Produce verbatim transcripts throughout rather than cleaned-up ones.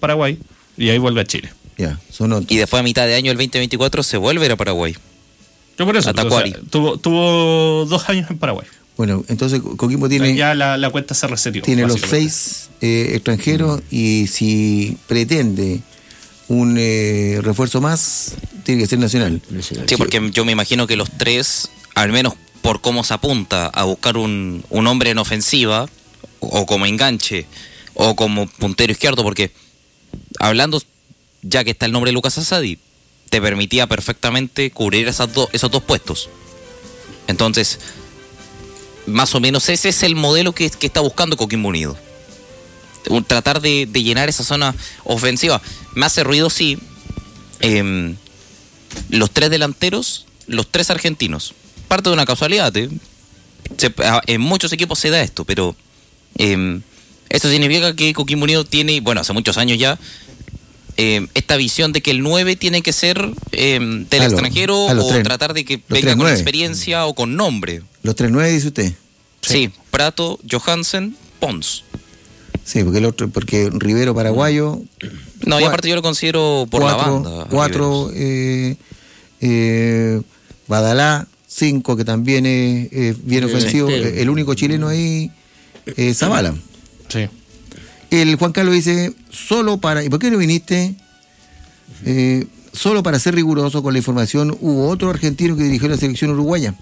Paraguay y ahí vuelve a Chile. Ya, son otros. Y después a mitad de año, el veinte veinticuatro, se vuelve a ir a Paraguay. Yo por eso, A pero, o Tacuari. sea, tuvo, tuvo dos años en Paraguay. Bueno, entonces Coquimbo tiene, Ya la, la cuenta se reseteó. tiene los básicamente. seis eh, extranjeros y si pretende un eh, refuerzo más, tiene que ser nacional. Sí, porque yo me imagino que los tres, al menos por cómo se apunta a buscar un, un hombre en ofensiva, o como enganche, o como puntero izquierdo, porque hablando, ya que está el nombre de Lucas Asadi, te permitía perfectamente cubrir esas do, esos dos puestos. Entonces, más o menos ese es el modelo que, que está buscando Coquimbo Unido. Un, tratar de, de llenar esa zona ofensiva. Me hace ruido, sí, eh, los tres delanteros, los tres argentinos. Parte de una casualidad, ¿eh? Se, en muchos equipos se da esto, pero eh, eso significa que Coquimbo Unido tiene, bueno, hace muchos años ya, eh, esta visión de que el nueve tiene que ser eh, del A lo- extranjero a los o tres- tratar de que los venga tres con nueve. experiencia o con nombre. Los tres nueve dice usted. Sí, Prato, Johansen, Pons. Sí, porque el otro, porque Rivero paraguayo. No, y cua- aparte yo lo considero por cuatro, la banda. Cuatro, Riveros. eh, eh, Badalá, cinco, que también es, es bien Sí. ofensivo. Sí. El único chileno ahí es Zavala. Sí. El Juan Carlos dice, solo para... ¿Y por qué no viniste? Eh, solo para ser riguroso con la información, hubo otro argentino que dirigió la selección uruguaya.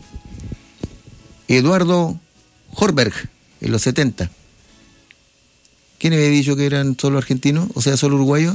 Eduardo Horberg, en los setenta. ¿Quién había dicho que eran solo argentinos? O sea, solo uruguayos.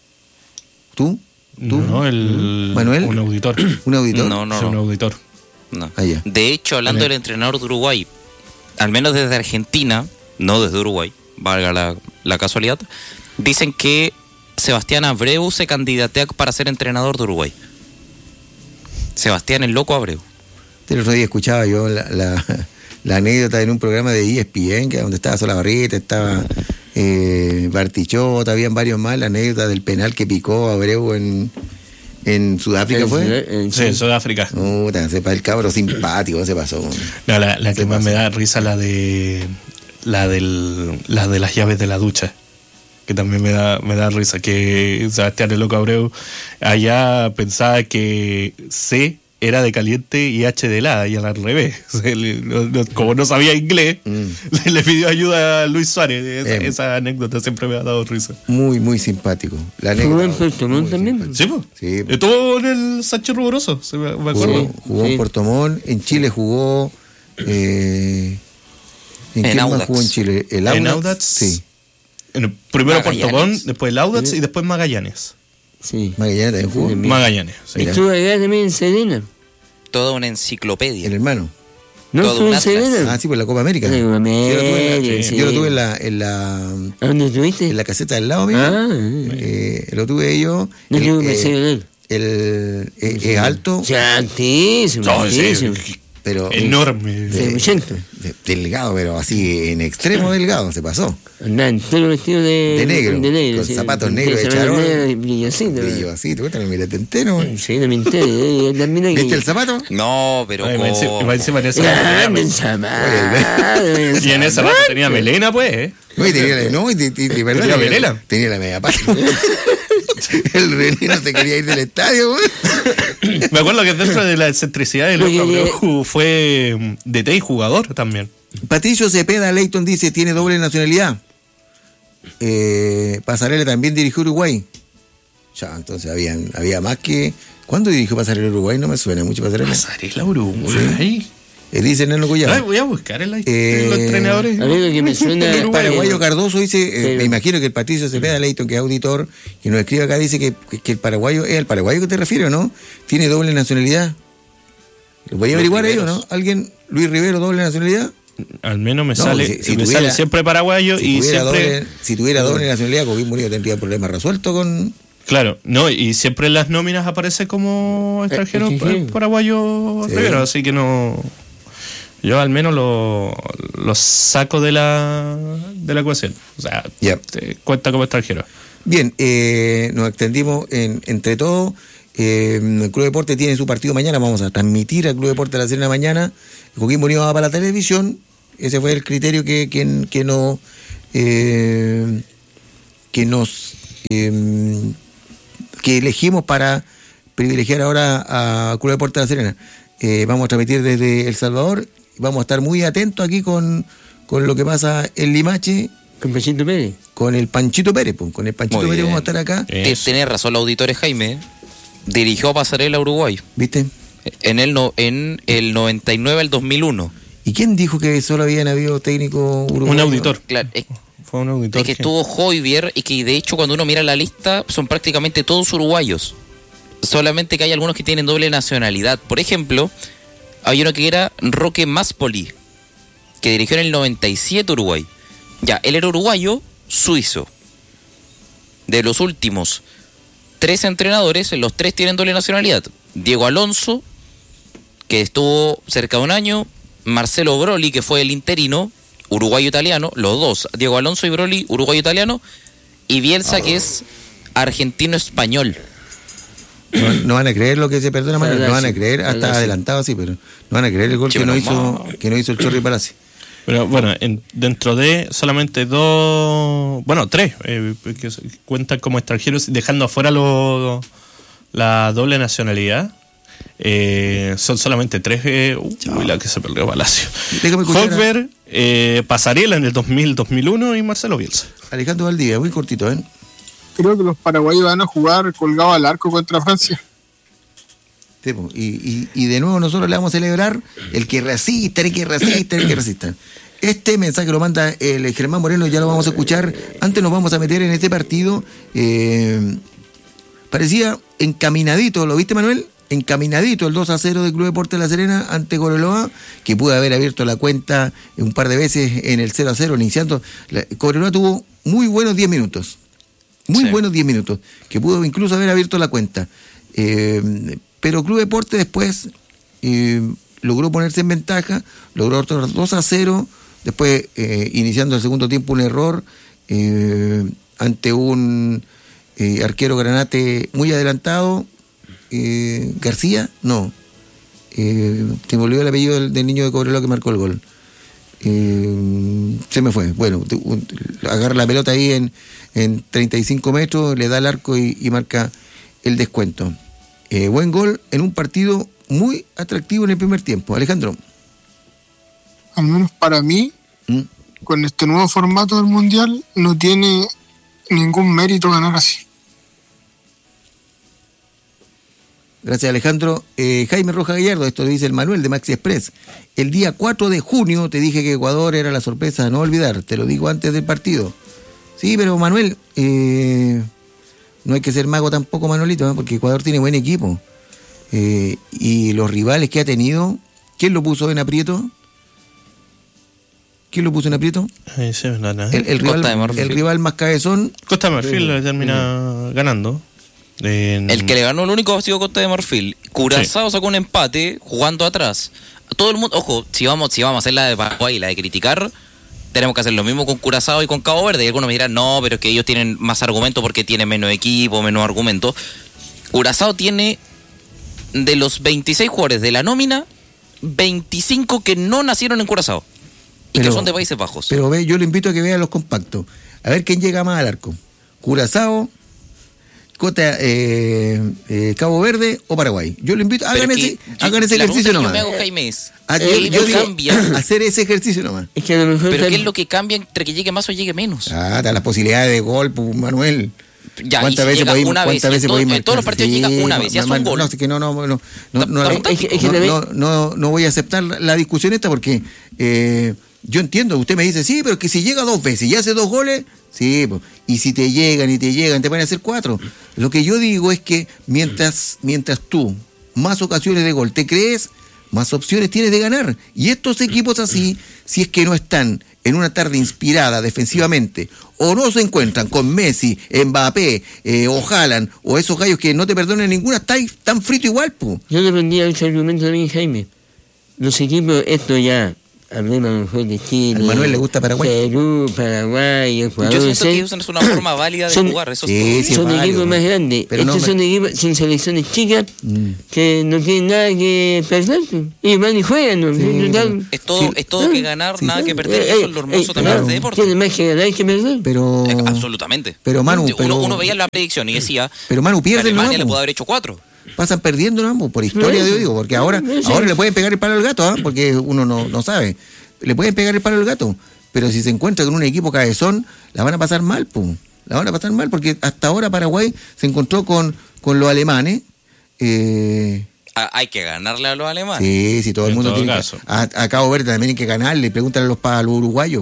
¿Tú? ¿Tú? No, el, ¿Manuel? un auditor. ¿Un auditor? No, no, Sí, un no. auditor. No. Ah, ya. De hecho, hablando En del entrenador de Uruguay, al menos desde Argentina, no desde Uruguay, valga la, la casualidad, dicen que Sebastián Abreu se candidatea para ser entrenador de Uruguay. Sebastián el Loco Abreu. El otro día escuchaba yo la, la, la anécdota en un programa de E S P N, que donde estaba Solabarrieta, estaba eh, Bartichota, habían varios más, la anécdota del penal que picó Abreu en, en Sudáfrica, ¿fue? Sí, en Sudáfrica. Puta, sepa, el cabro simpático se pasó. No, la, la que Se más pasa. me da risa la de la del la de las llaves de la ducha, que también me da me da risa, que Sebastián el Loco Abreu allá pensaba que C era de caliente y H de helada, y al revés. O sea, le- no- no- como no sabía inglés, Mm. le, le pidió ayuda a Luis Suárez. Esa, Eh. esa anécdota siempre me ha dado risa. Muy, muy simpático. La Jugó en anécdota, Puerto Montt muy también. simpático. Sí, pues. Sí. Estuvo en el Sánchez Ruboroso, se me, me acuerdo. Jugó, jugó en sí. Puerto Montt, en Chile jugó... Eh, ¿En, En qué más Audax. jugó en Chile? ¿El En Audax? Audax. Sí. En el primero Magallanes. Puerto Montt, después el Audax y después Magallanes. Sí. Magallanes también jugó. Sí, también. Magallanes, sí. Mira. Estuvo allá también en Serena. Toda una enciclopedia. El hermano. ¿No Todo estuvo un en atlas. Serena? Ah, sí, por la Copa América. La Copa América, Yo lo tuve en la, sí. yo lo tuve en la, en la, ¿A dónde estuviste? en la caseta del lado mío. Ah, Eh, lo tuve yo. no El- tengo que eh, ser el, eh, es alto, Sí, altísimo, No, sí, altísimo. pero enorme. Sí, ochenta. de- delgado, pero así en extremo delgado, se pasó. Andaba entero vestido de, De negro, de negro con sí, zapatos sí, negros de zapatos charol. negros y brillosito. Brillo así, te cuesta, mira, te entero. Sí, también entero. eh, también hay- ¿Viste el zapato? No, pero Ay, va encima- ¿cómo? va encima en esa Ah, tenía- el zapato, Y en ese rato tenía melena, pues, ¿eh? No, y tenía la, no, y, y- y- de verdad, ¿Tenía tenía, melena? tenía la media pata. El René no se quería ir del estadio, güey. Me acuerdo que dentro de la excentricidad del Oye, Loco oye. Abreu fue mm, D T y jugador también. Patricio Cepeda Leighton dice, tiene doble nacionalidad. Eh, Pasarela también dirigió Uruguay. Ya, entonces había, había más que... ¿Cuándo dirigió Pasarela Uruguay? No me suena mucho Pasarela. Pasarela Uruguay. Eh, dice Nano Ay, Collado. voy a buscar en la Eh, los entrenadores. A mí lo que me suena... El paraguayo Cardoso dice, eh, Pero- me imagino que el Patricio Cepeda Leighton, que es auditor, que nos escribe acá, dice que, que, que el paraguayo, ¿es el paraguayo que te refieres o no? Tiene doble nacionalidad. ¿Lo voy a Luis averiguar ellos, Riveros. no? ¿Alguien? ¿Luis Rivero, doble nacionalidad? Al menos me No, sale, si- si me tuviera- sale siempre paraguayo Si y tuviera, siempre... doble, si tuviera doble nacionalidad, Coquimbo Unido tendría problemas resueltos con... Claro, no, y siempre en las nóminas aparece como extranjero Eh, sí, sí. pa- paraguayo Sí. Rivero, así que no... Yo al menos lo, lo saco de la de la ecuación. O sea, Ya. te cuenta como extranjero. Bien, eh, nos extendimos en, entre todos. Eh, el Club Deporte tiene su partido mañana. Vamos a transmitir al Club Deporte a las seis de la mañana. Coquimbo Unido va para la televisión. Ese fue el criterio que, que, que nos, eh, que nos eh, que elegimos para privilegiar ahora a Club Deportes La Serena. Eh, vamos a transmitir desde El Salvador, vamos a estar muy atentos aquí con, con lo que pasa en Limache. Con Panchito Pérez. Con el Panchito Pérez, pues, con el Panchito Muy Pérez bien. vamos a estar acá. Te- Tenés razón, los auditores, Jaime. Dirigió Pasarela a Uruguay. ¿Viste? En el, no, en el noventa y nueve al dos mil uno. ¿Y quién dijo que solo habían habido técnico uruguayo? Un auditor. Claro, es, Fue un auditor. es que estuvo Hoybier y que de hecho cuando uno mira la lista son prácticamente todos uruguayos. Solamente que hay algunos que tienen doble nacionalidad. Por ejemplo, hay uno que era Roque Maspoli, que dirigió en el noventa y siete Uruguay. Ya, él era uruguayo, suizo. De los últimos tres entrenadores, los tres tienen doble nacionalidad. Diego Alonso, que estuvo cerca de un año. Marcelo Broli, que fue el interino, uruguayo-italiano. Los dos, Diego Alonso y Broli, uruguayo-italiano. Y Bielsa, que es argentino-español. No, no van a creer lo que se perdona, Manuel, no van a creer, hasta Verdad, sí. adelantado sí, pero no van a creer el gol Sí, que no menos hizo, mal. que no hizo el Chorri Palacio. Pero bueno, en- dentro de solamente dos, bueno, tres, eh, que se- cuentan como extranjeros, dejando afuera lo, la doble nacionalidad. Eh, son solamente tres. Eh, uy, la que se perdió Palacio. Déjame escuchar a Hogberg, eh, Pasarela en el dos mil dos mil uno y Marcelo Bielsa. Alejandro Valdivia, muy cortito, ¿eh? Creo que los paraguayos van a jugar colgado al arco contra Francia. Sí, po, y, y, y de nuevo nosotros le vamos a celebrar el que resista, el que resista, el que resista. Este mensaje lo manda el Germán Moreno, ya lo vamos a escuchar. Antes nos vamos a meter en este partido. Eh, parecía encaminadito, ¿lo viste, Manuel? Encaminadito el dos a cero del Club Deportes La Serena ante Cobreloa, que pudo haber abierto la cuenta un par de veces en el cero a cero, iniciando. La- Cobreloa tuvo muy buenos diez minutos. Muy Sí. buenos diez minutos, que pudo incluso haber abierto la cuenta. Eh, pero Club Deporte después eh, logró ponerse en ventaja, logró otros dos a cero, después eh, iniciando el segundo tiempo un error eh, ante un eh, arquero granate muy adelantado, eh, García, no, eh, te me olvidó el apellido del, del niño de Cobreloa que marcó el gol. Eh, se me fue. Bueno, te- un- agarra la pelota ahí en, en treinta y cinco metros, le da el arco y, y marca el descuento. Eh, buen gol en un partido muy atractivo en el primer tiempo. Alejandro. Al menos para mí, ¿Mm? con este nuevo formato del Mundial, no tiene ningún mérito ganar así. Gracias, Alejandro. Eh, Jaime Roja Gallardo, esto lo dice el Manuel de Maxi Express. El día cuatro de junio te dije que Ecuador era la sorpresa a no olvidar. Te lo digo antes del partido. Sí, pero Manuel, eh, no hay que ser mago tampoco, Manuelito, ¿eh? Porque Ecuador tiene buen equipo. Eh, y los rivales que ha tenido, ¿quién lo puso en aprieto? ¿Quién lo puso en aprieto? Ahí se ve nada. El, el Costa de rival, Marfil. el rival más cabezón. Costa de Marfil le termina ganando. En- El que le ganó el único ha sido Costa de Marfil. Curazao sacó un empate jugando atrás. Todo el mundo, ojo, si vamos, si vamos a hacer la de Paraguay y la de criticar, tenemos que hacer lo mismo con Curazao y con Cabo Verde. Y algunos me dirán, no, pero es que ellos tienen más argumentos porque tienen menos equipo, menos argumentos. Curazao tiene, de los veintiséis jugadores de la nómina, veinticinco que no nacieron en Curazao. Y Pero- que son de Países Bajos. Pero ve, yo le invito a que vea los compactos. A ver quién llega más al arco. Curazao, Cota, eh, eh, Cabo Verde o Paraguay. Yo le invito, Pero hagan que ese, yo- hagan ese la ejercicio pregunta que yo nomás. me hago, Jaime, es, Ah, yo- ¿qué yo lo digo, cambia? hacer ese ejercicio nomás. Es que a lo mejor Pero tal- ¿qué es lo que cambia entre que llegue más o llegue menos? Ah, está las posibilidades de gol, pues, Manuel. Ya, ¿Cuántas y si veces llega podéis una vez, cuántas y veces en todo- podéis en marcar? todos los partidos llega una vez, ya es un Manuel, gol. No, es que no, no, no, no, no, no, Estamos Es que- es que no, te ve- no, no, no voy a aceptar la, la discusión esta porque eh, yo entiendo, usted me dice, sí, pero que si llega dos veces y hace dos goles, sí, pues, y si te llegan y te llegan, te van a hacer cuatro. Lo que yo digo es que mientras, mientras tú más ocasiones de gol te crees, más opciones tienes de ganar. Y estos equipos así, si es que no están en una tarde inspirada defensivamente, o no se encuentran con Messi, Mbappé, eh, o Haaland, o esos gallos que no te perdonan ninguna, están tan frito igual, pues. Yo dependía de ese argumento también, Jaime. Los equipos, esto ya, hablemos a lo mejor de Chile. Al Manuel le gusta Paraguay. Perú, Paraguay, Ecuador. Yo siento ¿sí? que eso es una forma válida de Son- jugar. Eso es Sí, todo. sí, son es válido, equipos más ¿no? grandes. Pero Estos no, son equipos, son selecciones chicas Mm. que no tienen nada que perder. pues. Y van y juegan, ¿no? Sí, Total. Es todo, Sí. es todo que ganar, Sí, nada sí. que perder. Eh, Y eso es eh, lo hermoso eh, también claro, de este deporte. tiene más que ganar que perder. Pero, Eh, Absolutamente. pero Manu, uno, pero- uno veía la predicción y decía pero Manu, que pierden, Alemania ¿no? le pudo haber hecho cuatro. pasan perdiendo, ¿no? Por historia, Sí. yo digo, porque ahora, Sí. ahora le pueden pegar el palo al gato, ¿ah? Porque uno no, no sabe. Le pueden pegar el palo al gato, pero si se encuentra con un equipo cabezón, la van a pasar mal, pum. La van a pasar mal, porque hasta ahora Paraguay se encontró con, con los alemanes. Eh, Ah, hay que ganarle a los alemanes. sí, sí, todo el En mundo todo tiene caso. que. A, a Cabo Verde también hay que ganarle, pregúntale a los, pa- a los uruguayos.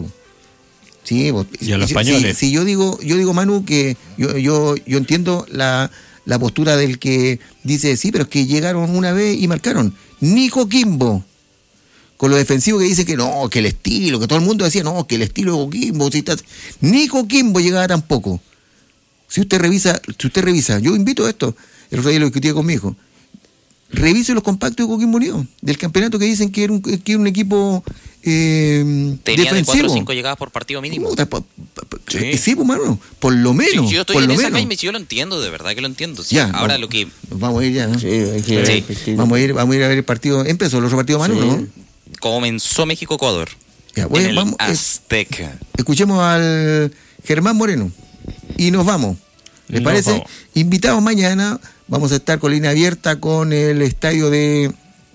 Sí, vos- Y a los si- españoles. Si, si yo digo, yo digo, Manu, que yo, yo, yo entiendo la, la postura del que dice, sí, pero es que llegaron una vez y marcaron. Nico Quimbo, con lo defensivo que dice que no, que el estilo, que todo el mundo decía, no, que el estilo de Coquimbo, si está- Nico Quimbo llegaba tan poco. Si usted revisa, si usted revisa, yo invito a esto, el otro día lo discutía con mi hijo, revise los compactos de Coquimbo Unido, del campeonato que dicen que era un, que era un equipo eh, Tenía de defensivo. cuatro o cinco llegadas por partido mínimo. Puta, pa- pa- pa- Sí. eh, sí, pues, mano, por lo Sí, menos. si yo estoy por en lo esa menos. calle, si yo lo entiendo, de verdad que lo entiendo. Sí, Ya, ahora vamos, lo que nos vamos a ir ya, ¿no? Sí, hay que Sí. repetir. Vamos a ir, vamos a ir a ver el partido. Empezó el otro partido, Manu, Sí. ¿no? comenzó México-Ecuador. Ya, En bueno, el vamos, es- Azteca. escuchemos al Germán Moreno y nos vamos. ¿Les Nos parece? vamos. Invitados mañana, vamos a estar con línea abierta con el estadio de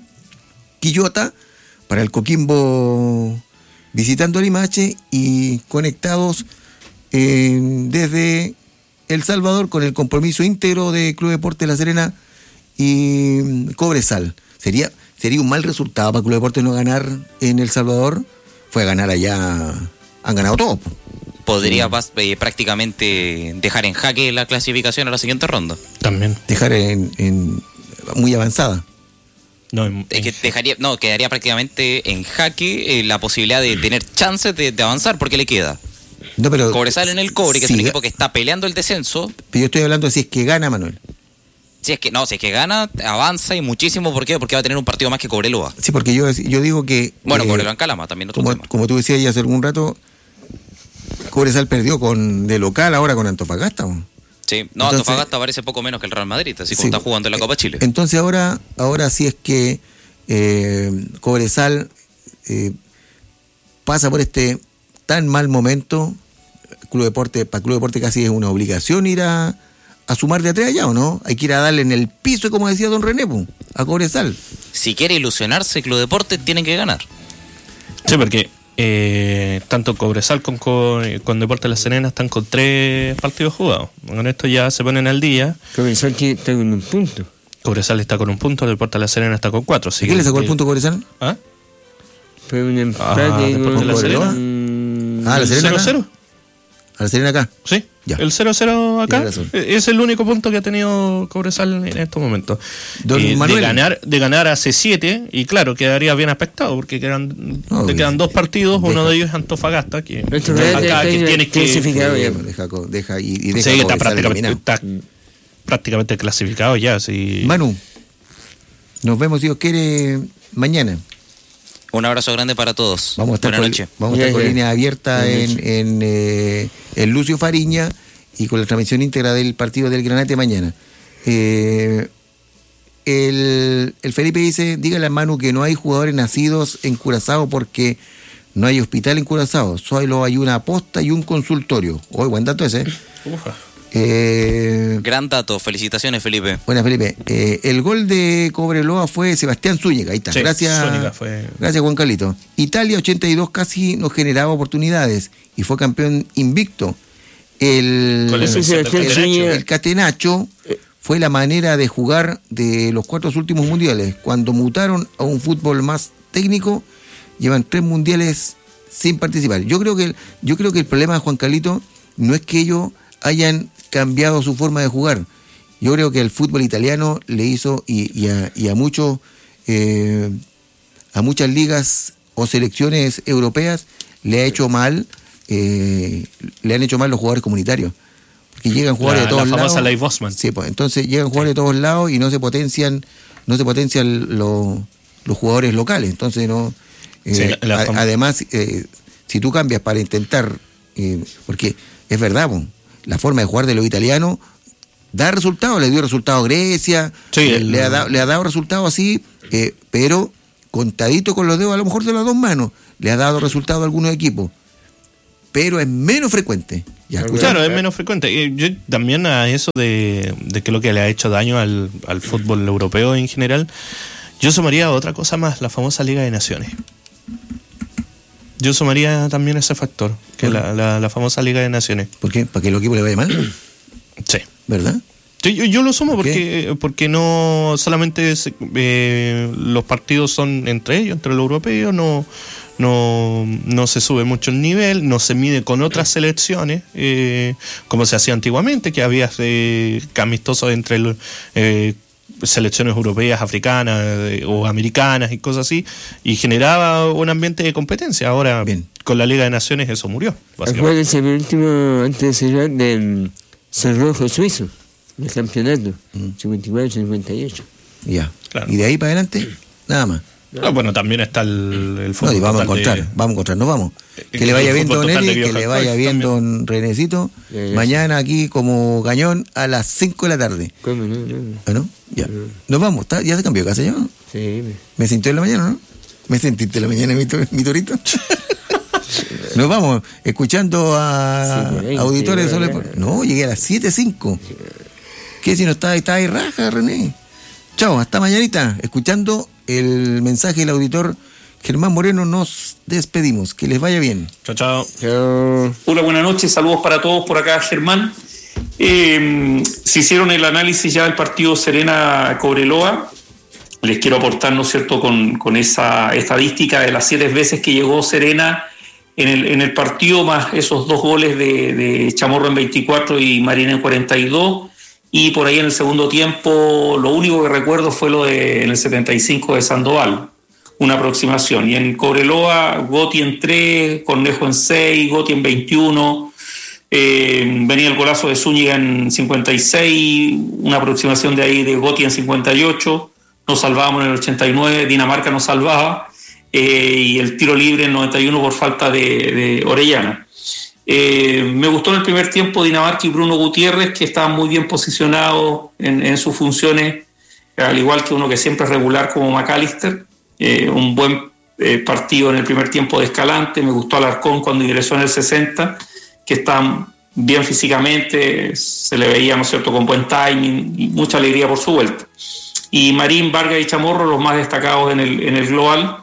Quillota para el Coquimbo visitando Limache y conectados eh, desde El Salvador con el compromiso íntegro de Club Deportes La Serena y mm, Cobresal. Sería, sería un mal resultado para Club Deportes no ganar en El Salvador. Fue a ganar allá, han ganado todo. po. Podría pas- eh, prácticamente dejar en jaque la clasificación a la siguiente ronda. También. Dejar en, en muy avanzada. No, en- Es que dejaría, no, quedaría prácticamente en jaque eh, la posibilidad de tener chances de, de avanzar, porque le queda No, pero, Cobresal en el Cobre, que sí, es un equipo que está peleando el descenso. pero yo estoy hablando de si es que gana, Manuel. Si es que no, si es que gana, avanza y muchísimo. ¿Por qué? Porque va a tener un partido más que Cobreloa. Sí, porque yo, yo digo que... Bueno, eh, Cobreloa en Calama también otro como, tema. como tú decías ya hace algún rato, Cobresal perdió con de local ahora con Antofagasta. ¿no? Sí, no, Entonces- Antofagasta parece poco menos que el Real Madrid, así como Sí. está jugando en la Copa Chile. Entonces ahora, ahora sí es que eh, Cobresal eh, pasa por este tan mal momento. Club Deporte, para Club Deporte casi es una obligación ir a, a sumar de atrás allá, ¿o no? Hay que ir a darle en el piso, como decía don René, po, a Cobresal. Si quiere ilusionarse, Club Deportes tienen que ganar. Sí, porque eh, tanto Cobresal con, con, con Deportes La Serena están con tres partidos jugados. Con esto ya se ponen al día. Cobresal que está con un punto. Cobresal está con un punto, Deportes La Serena está con cuatro. así ¿Quién le que- sacó el punto a Cobresal? ¿Ah? Fue un empate Ah, Deportes con La Serena. Mm, Ah, La ¿El Serena cero acá. cero? ¿A la Serena acá? Sí, Ya. el cero cero acá Tiene razón. eh, es el único punto que ha tenido Cobresal en estos momentos. Don Eh, Manuel. De ganar de ganar a C siete, y claro, quedaría bien aspectado, porque quedan, No, te quedan dos partidos, deja. uno de ellos es Antofagasta, que, Antofagasta acá, está que en- tienes que... clasificado. Eh, ya. deja, co- deja y, y deja Sí, a está Cobresal prácticamente, eliminado. está prácticamente clasificado ya. Sí. Manu, nos vemos, Dios quiere, mañana. Un abrazo grande para todos. Vamos a estar, Buenas con, noches. vamos a estar Ya, con ya. línea abierta Buenas en, noches. en, eh, en Lucio Fariña y con la transmisión íntegra del partido del Granate mañana. Eh, el, el Felipe dice, dígale a Manu que no hay jugadores nacidos en Curazao porque no hay hospital en Curazao, solo hay una posta y un consultorio. Hoy, buen dato ese. Ufa. Eh, Gran dato. Felicitaciones, Felipe. Buenas, Felipe. Eh, el gol de Cobreloa fue Sebastián Zúñiga. Ahí está. Sí, Gracias. Zúñiga fue- Gracias, Juan Carlito. Italia ochenta y dos casi no generaba oportunidades y fue campeón invicto. El, Con la Ese excepción del Sebastián Catenacho. Zúñiga- el Catenacho fue la manera de jugar de los cuatro últimos mundiales. Cuando mutaron a un fútbol más técnico, llevan tres mundiales sin participar. Yo creo que el, yo creo que el problema de Juan Carlito no es que ellos hayan cambiado su forma de jugar. Yo creo que el fútbol italiano le hizo y, y, a, y a muchos eh, a muchas ligas o selecciones europeas le ha hecho mal, eh, le han hecho mal los jugadores comunitarios. Porque llegan jugadores La- de todos la famosa lados. Leigh Bosman. Sí, pues entonces llegan jugadores de todos lados y no se potencian, no se potencian los, los jugadores locales. Entonces no, Eh, Sí, la- la a- fam- además, eh, si tú cambias para intentar, eh, porque es verdad, po, la forma de jugar de los italianos da resultados, le dio resultados a Grecia, Sí, le, el- le ha dado, le ha dado resultados así, eh, pero contadito con los dedos, a lo mejor de las dos manos, le ha dado resultados a algunos equipos, pero es menos frecuente. ¿Ya escucharon? Claro, es menos frecuente. Y yo también a eso de, de que lo que le ha hecho daño al, al fútbol europeo en general, yo sumaría otra cosa más, la famosa Liga de Naciones. Yo sumaría también ese factor, que Bueno. la, la, la famosa Liga de Naciones. ¿Por qué? ¿Para que el equipo le vaya mal? Sí. ¿Verdad? Yo, yo, yo lo sumo ¿Por porque, porque no solamente se- eh, los partidos son entre ellos, entre los europeos, no, no, no se sube mucho el nivel, no se mide con otras selecciones, eh, como se hacía antiguamente, que había eh, amistosos entre los, eh, selecciones europeas, africanas eh, o americanas y cosas así, y generaba un ambiente de competencia. Ahora, Bien. con la Liga de Naciones eso murió, básicamente. Acuérdense el último, antes de cerrar, del Cerrojo Suizo, del campeonato, cincuenta y cuatro cincuenta y ocho. Ya. Claro. Y de ahí para adelante, nada más. Ah, bueno, también está el, el No, fútbol y vamos a total encontrar, de- vamos a encontrar, nos vamos. Eh, Que le vaya el bien, fútbol don total de Eri, que Johan le vaya Cruyff bien, también. don Renecito. Ya, ya. Mañana aquí como cañón a las cinco de la tarde. ¿Cómo no? no? ¿Ah, no? Ya. Nos vamos, ¿está? ¿Ya se cambió casa ya? ¿No? Sí, me- ¿Me sintió en la mañana, no? ¿Me sentiste en la mañana, mi, to- mi torito? Nos vamos, escuchando a siete veinte, auditores de Sole. ya. No, llegué a las siete cinco. ¿Qué si no está ahí, está ahí raja, René? Chao, hasta mañanita. Escuchando el mensaje del auditor Germán Moreno, nos despedimos. Que les vaya bien. Chao, chao. Chao. Hola, buenas noches, saludos para todos por acá, Germán. Eh, se hicieron el análisis ya del partido Serena-Cobreloa. Les quiero aportar, ¿no es cierto?, con, con esa estadística de las siete veces que llegó Serena en el, en el partido, más esos dos goles de, de Chamorro en veinticuatro y Marín en cuarenta y dos. Y por ahí en el segundo tiempo, lo único que recuerdo fue lo de en el setenta y cinco de Sandoval, una aproximación. Y en Cobreloa, Gotti en tres, Cornejo en seis, Gotti en veintiuno, eh, venía el golazo de Zúñiga en cincuenta y seis, una aproximación de ahí de Gotti en cincuenta y ocho, nos salvábamos en el ochenta y nueve, Dinamarca nos salvaba, eh, y el tiro libre en noventa y uno por falta de, de Orellana. Eh, me gustó en el primer tiempo Dinamarca y Bruno Gutiérrez, que estaban muy bien posicionados en, en sus funciones, al igual que uno que siempre es regular como McAllister. Eh, un buen eh, partido en el primer tiempo de Escalante. Me gustó Alarcón cuando ingresó en el sesenta, que está bien físicamente, se le veía, ¿no es cierto?, con buen timing y mucha alegría por su vuelta. Y Marín, Vargas y Chamorro, los más destacados en el, en el global.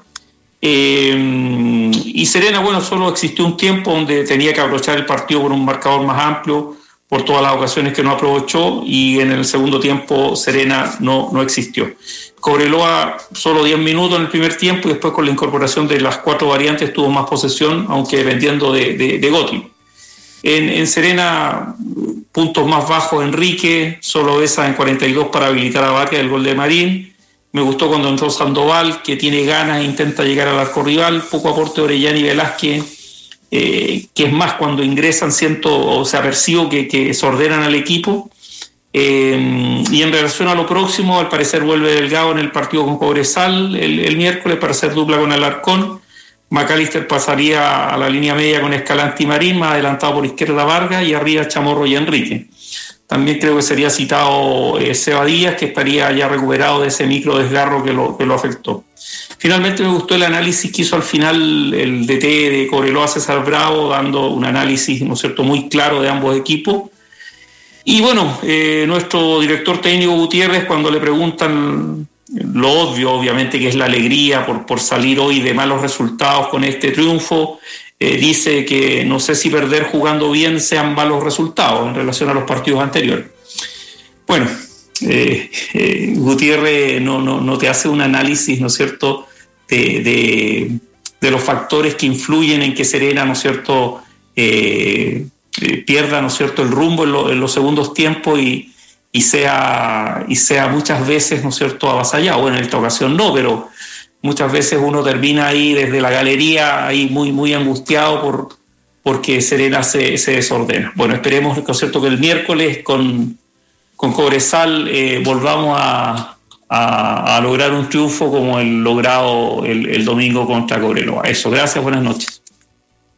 Eh, y Serena, bueno, solo existió un tiempo donde tenía que aprovechar el partido por un marcador más amplio, por todas las ocasiones que no aprovechó, y en el segundo tiempo Serena no, no existió. Cobreloa solo diez minutos en el primer tiempo, y después con la incorporación de las cuatro variantes tuvo más posesión, aunque dependiendo de, de, de Gotti. En, en Serena, puntos más bajos Enrique, solo esa en cuarenta y dos para habilitar a Vargas el gol de Marín. Me gustó cuando entró Sandoval, que tiene ganas e intenta llegar al arco rival. Poco aporte de Orellana y Velázquez, eh, que es más, cuando ingresan siento, o sea, percibo que, que se ordenan al equipo. Eh, y en relación a lo próximo, al parecer vuelve Delgado en el partido con Cobresal el, el miércoles para hacer dupla con Alarcón. McAllister pasaría a la línea media con Escalante y Marín, más adelantado por izquierda Vargas, y arriba Chamorro y Enrique. También creo que sería citado eh, Seba Díaz, que estaría ya recuperado de ese micro desgarro que lo, que lo afectó. Finalmente me gustó el análisis que hizo al final el D T de Cobreloa, César Bravo, dando un análisis, ¿no es cierto?, muy claro de ambos equipos. Y bueno, eh, nuestro director técnico Gutiérrez, cuando le preguntan lo obvio, obviamente, que es la alegría por, por salir hoy de malos resultados con este triunfo, Eh, dice que no sé si perder jugando bien sean malos resultados en relación a los partidos anteriores. Bueno, eh, eh, Gutiérrez no, no, no te hace un análisis, ¿no es cierto?, de, de, de los factores que influyen en que Serena, ¿no es cierto?, eh, eh, pierda, ¿no es cierto?, el rumbo en, lo, en los segundos tiempos y, y, sea, y sea muchas veces, ¿no es cierto?, avasallado. Bueno, en esta ocasión no, pero muchas veces uno termina ahí desde la galería ahí muy, muy angustiado por, porque Serena se, se desordena. Bueno, esperemos, ¿no es cierto?, que el miércoles con, con Cobresal eh, volvamos a, a, a lograr un triunfo como el logrado el, el domingo contra Cobreloa. Eso, gracias, buenas noches.